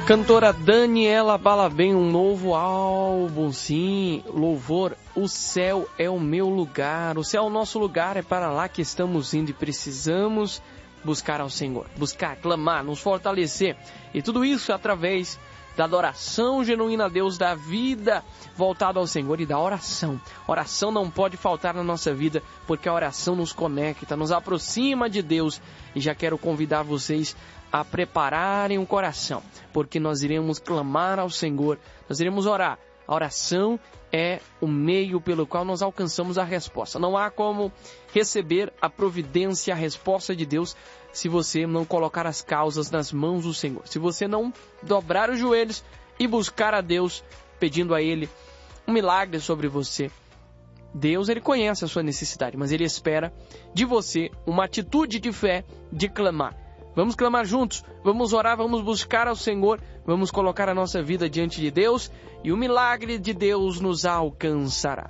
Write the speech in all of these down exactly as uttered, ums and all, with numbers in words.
Cantora Daniela Balabem, um novo álbum, sim, louvor, o céu é o meu lugar, o céu é o nosso lugar, é para lá que estamos indo e precisamos buscar ao Senhor, buscar, clamar, nos fortalecer, e tudo isso através da adoração genuína a Deus, da vida voltada ao Senhor e da oração. Oração não pode faltar na nossa vida, porque a oração nos conecta, nos aproxima de Deus, e já quero convidar vocês a prepararem o coração, porque nós iremos clamar ao Senhor, nós iremos orar. A oração é o meio pelo qual nós alcançamos a resposta. Não há como receber a providência, a resposta de Deus, se você não colocar as causas nas mãos do Senhor. Se você não dobrar os joelhos e buscar a Deus, pedindo a Ele um milagre sobre você. Deus, Ele conhece a sua necessidade, mas Ele espera de você uma atitude de fé, de clamar. Vamos clamar juntos, vamos orar, vamos buscar ao Senhor, vamos colocar a nossa vida diante de Deus e o milagre de Deus nos alcançará.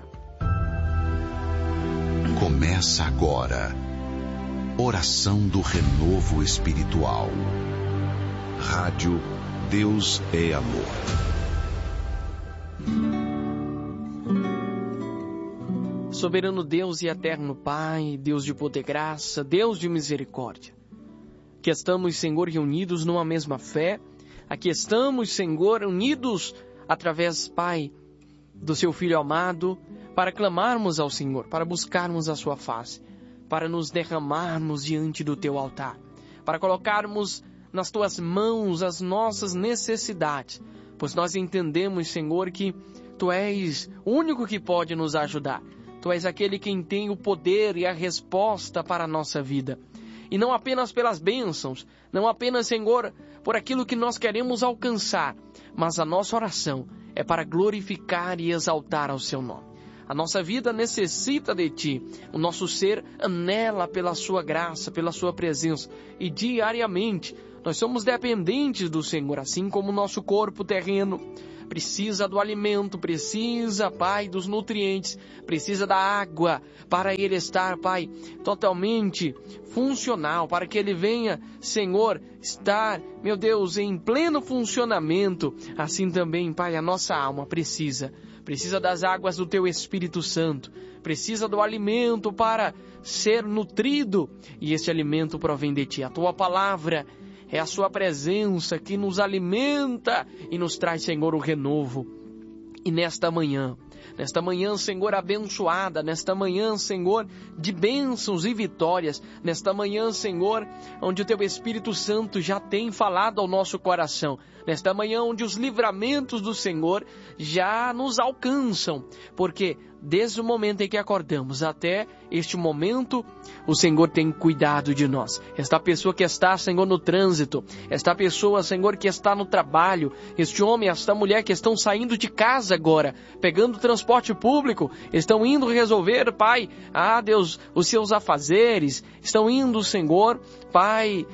Começa agora, oração do renovo espiritual. Rádio Deus é Amor. Soberano Deus e eterno Pai, Deus de poder e graça, Deus de misericórdia. Aqui estamos, Senhor, reunidos numa mesma fé. Aqui estamos, Senhor, unidos através, Pai, do Seu Filho amado, para clamarmos ao Senhor, para buscarmos a Sua face, para nos derramarmos diante do Teu altar, para colocarmos nas Tuas mãos as nossas necessidades, pois nós entendemos, Senhor, que Tu és o único que pode nos ajudar. Tu és aquele quem tem o poder e a resposta para a nossa vida. E não apenas pelas bênçãos, não apenas, Senhor, por aquilo que nós queremos alcançar, mas a nossa oração é para glorificar e exaltar ao Seu nome. A nossa vida necessita de Ti, o nosso ser anela pela Sua graça, pela Sua presença, e diariamente nós somos dependentes do Senhor, assim como o nosso corpo terreno precisa do alimento, precisa, Pai, dos nutrientes, precisa da água, para ele estar, Pai, totalmente funcional, para que ele venha, Senhor, estar, meu Deus, em pleno funcionamento. Assim também, Pai, a nossa alma precisa, precisa das águas do Teu Espírito Santo, precisa do alimento para ser nutrido, e esse alimento provém de Ti. A Tua palavra é a Sua presença que nos alimenta e nos traz, Senhor, o renovo. E nesta manhã, nesta manhã, Senhor, abençoada, nesta manhã, Senhor, de bênçãos e vitórias, nesta manhã, Senhor, onde o Teu Espírito Santo já tem falado ao nosso coração, nesta manhã onde os livramentos do Senhor já nos alcançam, porque desde o momento em que acordamos até este momento, o Senhor tem cuidado de nós. Esta pessoa que está, Senhor, no trânsito, esta pessoa, Senhor, que está no trabalho, este homem, esta mulher que estão saindo de casa agora, pegando transporte público, estão indo resolver, Pai, ah, Deus, os seus afazeres, estão indo, Senhor, Pai,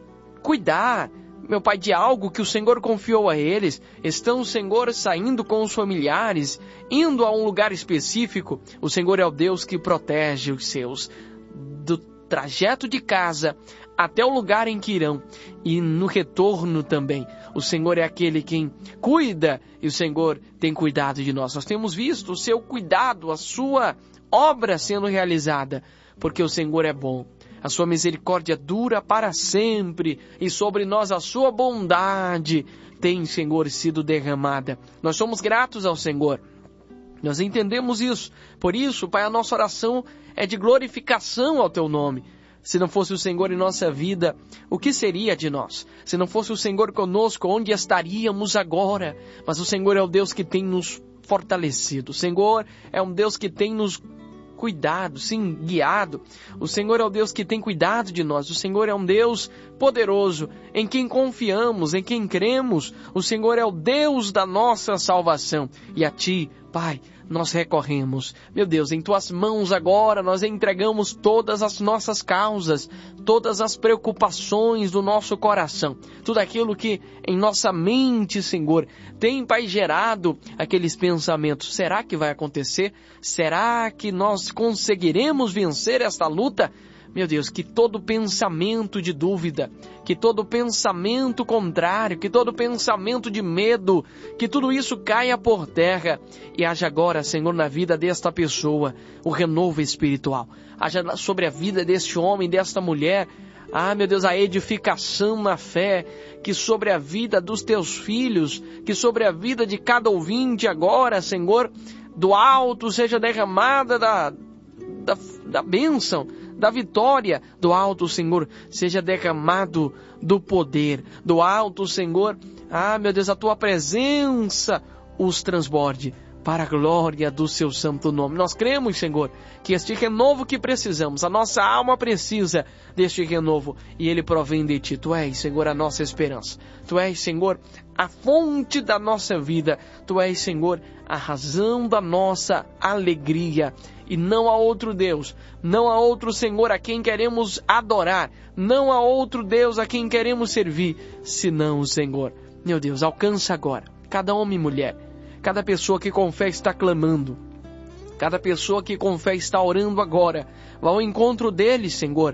cuidar, meu Pai, de algo que o Senhor confiou a eles, estão, Senhor, saindo com os familiares, indo a um lugar específico. O Senhor é o Deus que protege os seus, do trajeto de casa até o lugar em que irão, e no retorno também. O Senhor é aquele quem cuida, e o Senhor tem cuidado de nós. Nós temos visto o Seu cuidado, a Sua obra sendo realizada, porque o Senhor é bom. A Sua misericórdia dura para sempre, e sobre nós a Sua bondade tem, Senhor, sido derramada. Nós somos gratos ao Senhor. Nós entendemos isso. Por isso, Pai, a nossa oração é de glorificação ao Teu nome. Se não fosse o Senhor em nossa vida, o que seria de nós? Se não fosse o Senhor conosco, onde estaríamos agora? Mas o Senhor é o Deus que tem nos fortalecido. O Senhor é um Deus que tem nos cuidado, sim, guiado. O Senhor é o Deus que tem cuidado de nós. O Senhor é um Deus poderoso, em quem confiamos, em quem cremos. O Senhor é o Deus da nossa salvação. E a Ti, Pai, nós recorremos. Meu Deus, em Tuas mãos agora nós entregamos todas as nossas causas, todas as preocupações do nosso coração, tudo aquilo que em nossa mente, Senhor, tem, Pai, gerado aqueles pensamentos. Será que vai acontecer? Será que nós conseguiremos vencer esta luta? Meu Deus, que todo pensamento de dúvida, que todo pensamento contrário, que todo pensamento de medo, que tudo isso caia por terra e haja agora, Senhor, na vida desta pessoa, o renovo espiritual. Haja sobre a vida deste homem, desta mulher, ah, meu Deus, a edificação na fé, que sobre a vida dos teus filhos, que sobre a vida de cada ouvinte agora, Senhor, do alto seja derramada da, da, da bênção, da vitória, do alto, Senhor, seja derramado do poder, do alto, Senhor, ah, meu Deus, a tua presença os transborde para a glória do seu santo nome. Nós cremos, Senhor, que este renovo que precisamos, a nossa alma precisa deste renovo e ele provém de Ti. Tu és, Senhor, a nossa esperança. Tu és, Senhor, a fonte da nossa vida. Tu és, Senhor, a razão da nossa alegria. E não há outro Deus, não há outro Senhor a quem queremos adorar, não há outro Deus a quem queremos servir, senão o Senhor. Meu Deus, alcança agora cada homem e mulher, cada pessoa que com fé está clamando, cada pessoa que com fé está orando agora, vá ao encontro deles, Senhor.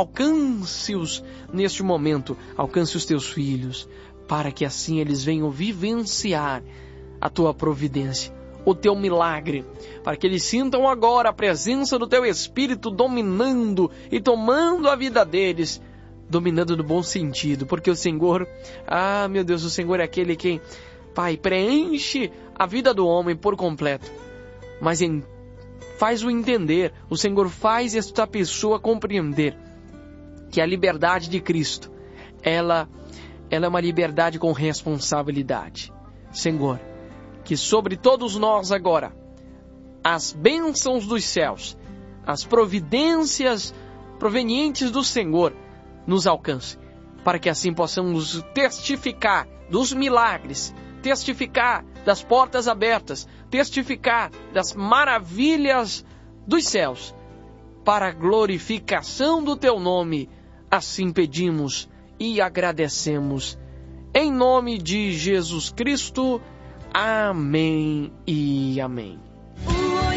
Alcance-os neste momento, alcance os teus filhos, para que assim eles venham vivenciar a tua providência, o teu milagre, para que eles sintam agora a presença do teu Espírito dominando e tomando a vida deles, dominando no bom sentido, porque o Senhor, ah, meu Deus, o Senhor é aquele que, Pai, preenche a vida do homem por completo, mas em, faz-o entender, o Senhor faz esta pessoa compreender que a liberdade de Cristo, ela, ela é uma liberdade com responsabilidade. Senhor, que sobre todos nós agora, as bênçãos dos céus, as providências provenientes do Senhor nos alcancem, para que assim possamos testificar dos milagres, testificar das portas abertas, testificar das maravilhas dos céus, para a glorificação do Teu nome. Assim pedimos e agradecemos. Em nome de Jesus Cristo. Amém e amém.